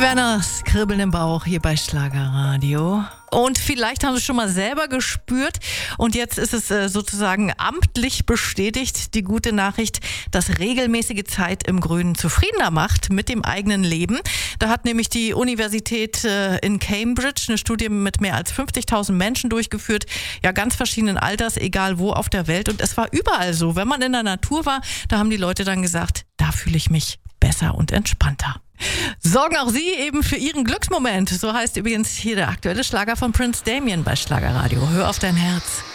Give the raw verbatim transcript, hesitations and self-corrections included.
Werners Kribbeln im Bauch hier bei Schlagerradio. Und vielleicht haben Sie schon mal selber gespürt und jetzt ist es äh, sozusagen amtlich bestätigt, die gute Nachricht, dass regelmäßige Zeit im Grünen zufriedener macht mit dem eigenen Leben. Da hat nämlich die Universität äh, in Cambridge eine Studie mit mehr als fünfzigtausend Menschen durchgeführt, ja ganz verschiedenen Alters, egal wo auf der Welt. Und es war überall so, wenn man in der Natur war, da haben die Leute dann gesagt, da fühle ich mich besser und entspannter. Sorgen auch Sie eben für Ihren Glücksmoment. So heißt übrigens hier der aktuelle Schlager von Prince Damien bei Schlagerradio. Hör auf dein Herz.